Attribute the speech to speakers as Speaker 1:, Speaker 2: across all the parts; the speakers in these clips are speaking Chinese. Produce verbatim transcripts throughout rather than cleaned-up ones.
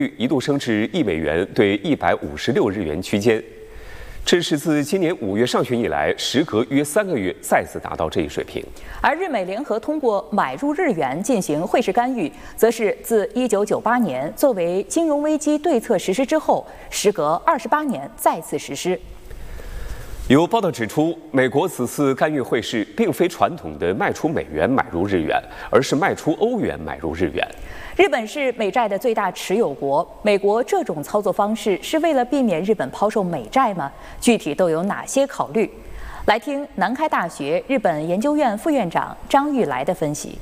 Speaker 1: 一度升至一美元兑一百五十六日元区间，这是自今年五月上旬以来，时隔约三个月再次达到这一水平。
Speaker 2: 而日美联合通过买入日元进行汇市干预，则是自一九九八年作为金融危机对策实施之后，时隔二十八年再次实施。
Speaker 1: 有报道指出，美国此次干预汇市，并非传统的卖出美元买入日元，而是卖出欧元买入日元。
Speaker 2: 日本是美债的最大持有国，美国这种操作方式是为了避免日本抛售美债吗？具体都有哪些考虑？来听南开大学日本研究院副院长张玉来的分析。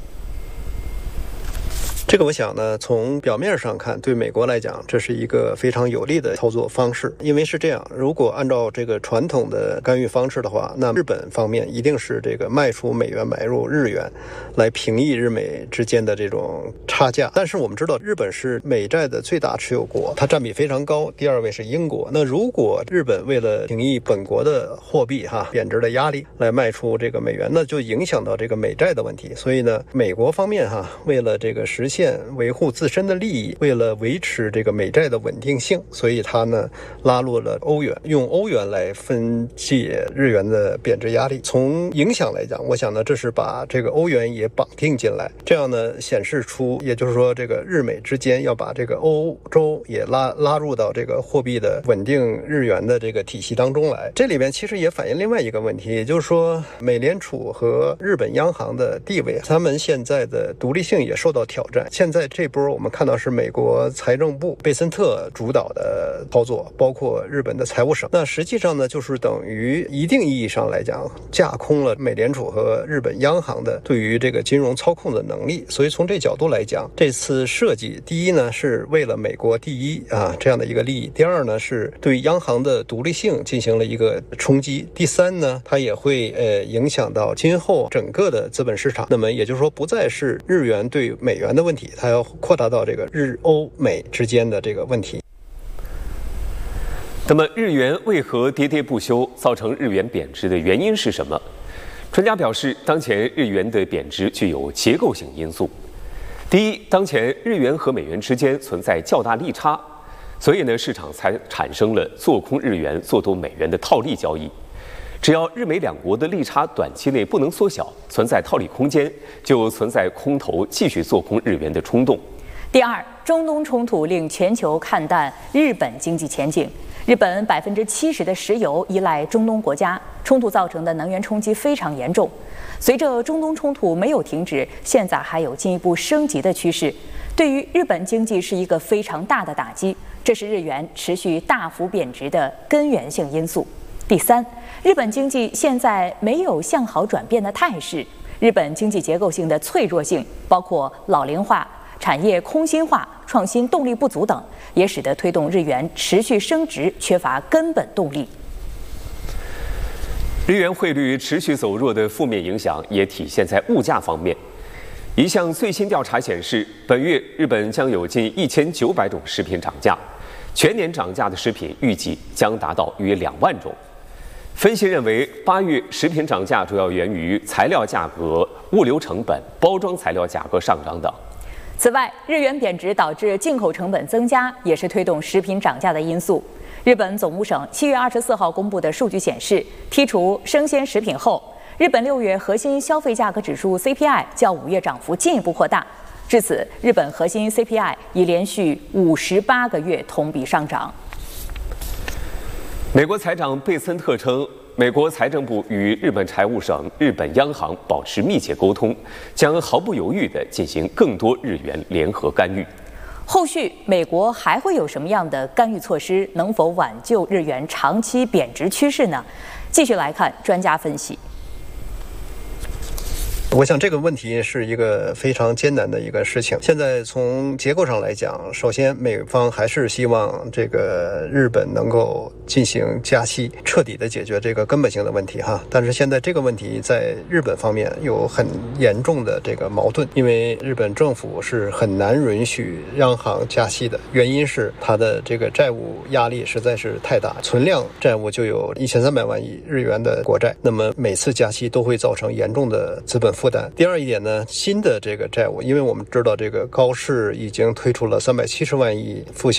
Speaker 3: 这个我想呢，从表面上看，对美国来讲，这是一个非常有利的操作方式。因为是这样，如果按照这个传统的干预方式的话，那日本方面一定是这个卖出美元买入日元，来平抑日美之间的这种差价。但是我们知道，日本是美债的最大持有国，它占比非常高，第二位是英国。那如果日本为了平抑本国的货币哈贬值的压力，来卖出这个美元，那就影响到这个美债的问题。所以呢，美国方面哈，为了这个实现维护自身的利益，为了维持这个美债的稳定性，所以他呢拉入了欧元，用欧元来分解日元的贬值压力。从影响来讲，我想呢，这是把这个欧元也绑定进来，这样呢显示出，也就是说，这个日美之间要把这个欧洲也拉拉入到这个货币的稳定日元的这个体系当中来。这里边其实也反映另外一个问题，也就是说，美联储和日本央行的地位，他们现在的独立性也受到挑战。现在这波我们看到是美国财政部贝森特主导的操作，包括日本的财务省。那实际上呢，就是等于一定意义上来讲，架空了美联储和日本央行的对于这个金融操控的能力。所以从这角度来讲，这次设计，第一呢是为了美国第一啊这样的一个利益，第二呢是对央行的独立性进行了一个冲击，第三呢它也会呃影响到今后整个的资本市场。那么也就是说，不再是日元对美元的问题，它要扩大到这个日欧美之间的这个问题。
Speaker 1: 那么日元为何喋喋不休，造成日元贬值的原因是什么？专家表示，当前日元的贬值具有结构性因素。第一，当前日元和美元之间存在较大利差，所以呢，市场才产生了做空日元、做多美元的套利交易。只要日美两国的利差短期内不能缩小，存在套利空间，就存在空头继续做空日元的冲动。
Speaker 2: 第二，中东冲突令全球看淡日本经济前景。日本百分之七十的石油依赖中东国家，冲突造成的能源冲击非常严重。随着中东冲突没有停止，现在还有进一步升级的趋势，对于日本经济是一个非常大的打击，这是日元持续大幅贬值的根源性因素。第三，日本经济现在没有向好转变的态势，日本经济结构性的脆弱性，包括老龄化、产业空心化、创新动力不足等，也使得推动日元持续升值缺乏根本动力。
Speaker 1: 日元汇率持续走弱的负面影响也体现在物价方面。一项最新调查显示，本月日本将有近一千九百种食品涨价，全年涨价的食品预计将达到约两万种。分析认为，八月食品涨价主要源于材料价格、物流成本、包装材料价格上涨等。
Speaker 2: 此外，日元贬值导致进口成本增加，也是推动食品涨价的因素。日本总务省七月二十四号公布的数据显示，剔除生鲜食品后，日本六月核心消费价格指数 C P I 较五月涨幅进一步扩大。至此，日本核心 C P I 已连续五十八个月同比上涨。
Speaker 1: 美国财长贝森特称，美国财政部与日本财务省、日本央行保持密切沟通，将毫不犹豫地进行更多日元联合干预。
Speaker 2: 后续美国还会有什么样的干预措施？能否挽救日元长期贬值趋势呢？继续来看专家分析。
Speaker 3: 我想这个问题是一个非常艰难的一个事情。现在从结构上来讲，首先美方还是希望这个日本能够进行加息，彻底的解决这个根本性的问题哈。但是现在这个问题在日本方面有很严重的这个矛盾，因为日本政府是很难允许央行加息的，原因是它的这个债务压力实在是太大，存量债务就有一千三百万亿日元的国债，那么每次加息都会造成严重的资本负担。第二一点呢，新的这个债务，因为我们知道这个高市已经推出了三百七十万亿复